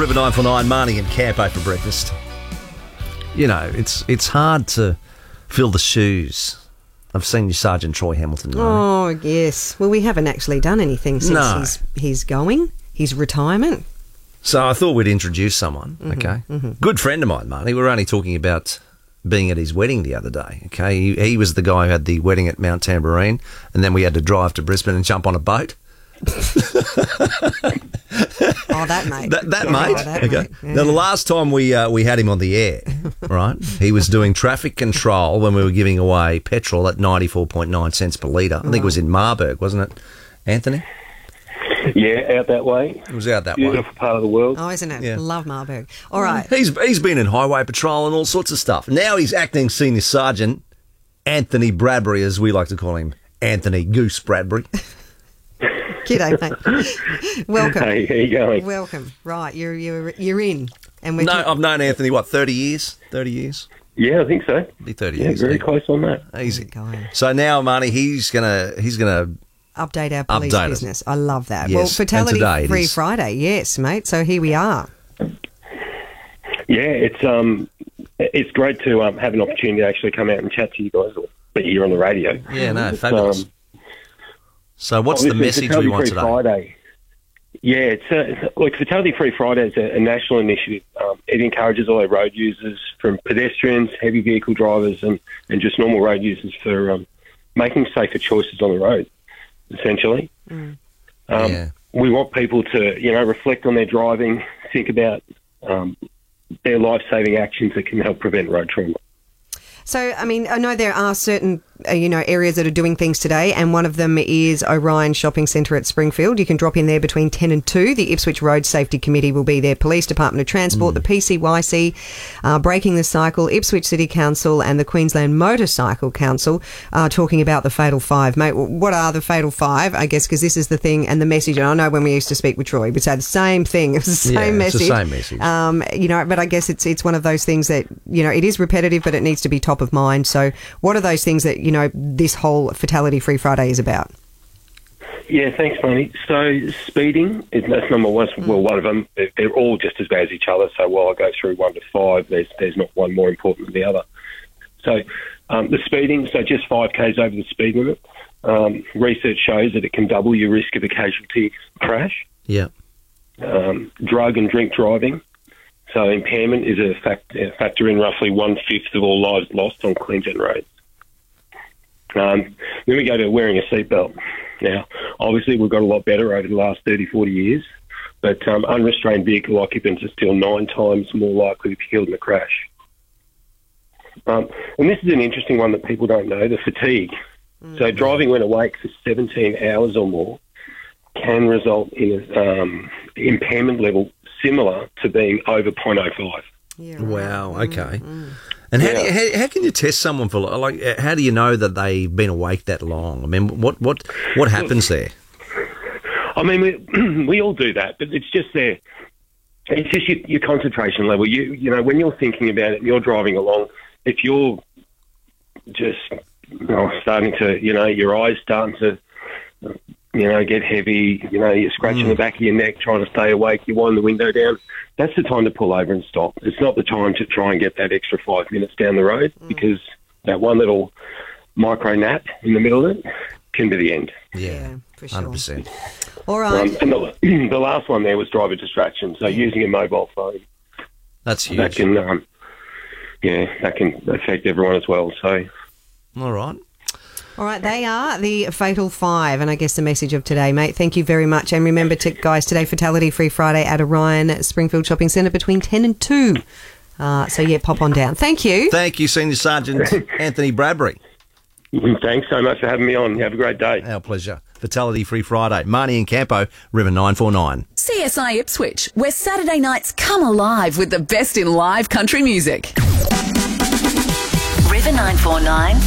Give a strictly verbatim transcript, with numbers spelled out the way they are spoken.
River nine four nine, Marnie and Campo for breakfast. You know, it's it's hard to fill the shoes of Senior Sergeant Troy Hamilton. Oh, yes. Well, we haven't actually done anything since No. his, his going, his retirement. So I thought we'd introduce someone, Mm-hmm, okay? Mm-hmm. Good friend of mine, Marnie. We were only talking about being at his wedding the other day, okay? He, he was the guy who had the wedding at Mount Tambourine, and then we had to drive to Brisbane and jump on a boat. Oh, that mate. That, that Oh, mate. that okay. mate. Yeah. Now, the last time we uh, we had him on the air, right, he was doing traffic control when we were giving away petrol at ninety-four point nine cents per litre. I think it was in Marburg, wasn't it, Anthony? Yeah, out that way. It was out that way. Beautiful part of the world. Oh, isn't it? Yeah. Love Marburg. All right. He's he's been in highway patrol and all sorts of stuff. Now he's acting Senior Sergeant Anthony Bradbury, as we like to call him, Anthony Goose Bradbury. G'day, mate. Welcome. Hey, how you going? Welcome. Right, you're you're you're in, and we're No, talk- I've known Anthony, what, thirty years? thirty years? Yeah, I think so. Be thirty Yeah, years. very yeah. close on that. Easy. Going. So now, Marnie, he's gonna he's gonna Update our police Update us. business. I love that. Yes, Well, and Fatality today it Free is. Friday. Yes, mate. So here we are. Yeah, it's um, it's great to um, have an opportunity to actually come out and chat to you guys, or be here on the radio. yeah, no, It's, fabulous. um, So what's the obviously, message we Fatality want Free today? Friday. Yeah, it's, uh, it's like Fatality Free Friday is a, a national initiative. Um, it encourages all our road users, from pedestrians, heavy vehicle drivers, and, and just normal road users, for um, making safer choices on the road, essentially. Mm. Um, Yeah. We want people to, you know, reflect on their driving, think about um, their life-saving actions that can help prevent road trauma. So, I mean, I know there are certain, uh, you know, areas that are doing things today, and one of them is Orion Shopping Centre at Springfield. You can drop in there between ten and two. The Ipswich Road Safety Committee will be there, Police Department of Transport, Mm. the P C Y C, uh, Breaking the Cycle, Ipswich City Council and the Queensland Motorcycle Council are talking about the Fatal Five. Mate, what are the Fatal Five? I guess because this is the thing and the message, and I know when we used to speak with Troy, we'd say the same thing. It was the Yeah, same it's message. the same message. Um, you know, but I guess it's it's one of those things that, you know, it is repetitive, but it needs to be top of mind. So what are those things that, you know, this whole Fatality Free Friday is about? Yeah, thanks, Marnie. So speeding, is, that's number one. Well, one of them. They're, they're all just as bad as each other. So while I go through one to five, there's there's not one more important than the other. So um, the speeding, so just five k's over the speed limit. Um, research shows that it can double your risk of a casualty crash. Yeah. Um, drug and drink driving. So impairment is a, fact, a factor in roughly one-fifth of all lives lost on Queensland roads. Um, then we go to wearing a seatbelt. Now, obviously, we've got a lot better over the last thirty, forty years, but um, unrestrained vehicle occupants are still nine times more likely to be killed in a crash. Um, and this is an interesting one that people don't know, the fatigue. Mm. So driving when awake for seventeen hours or more can result in an um, impairment level similar to being over zero point oh five. Yeah, Wow, right. okay. Mm, mm. And how, Yeah. do you, how, how can you test someone for, like, how do you know that they've been awake that long? I mean, what what, what happens there? I mean, we, we all do that, but it's just there. It's just your, your concentration level. You you know, when you're thinking about it and you're driving along, if you're just you know, starting to, you know, your eyes starting to, you know, get heavy, you know, you're scratching Mm. the back of your neck trying to stay awake, you wind the window down, that's the time to pull over and stop. It's not the time to try and get that extra five minutes down the road Mm. because that one little micro nap in the middle of it can be the end. Yeah, for sure. one hundred percent. All right. Um, and the, the last one there was driver distraction. So using a mobile phone, That's huge. that can, um, yeah, that can affect everyone as well. So, All right. All right, they are the Fatal Five, and I guess the message of today, mate. Thank you very much. And remember, to, guys, today, Fatality Free Friday at Orion Springfield Shopping Centre between ten and two. Uh, so, yeah, pop on down. Thank you. Thank you, Senior Sergeant Anthony Bradbury. thanks so much for having me on. Have a great day. Our pleasure. Fatality Free Friday. Marnie and Campo, River nine four nine. C S I Ipswich, where Saturday nights come alive with the best in live country music. River nine four nine.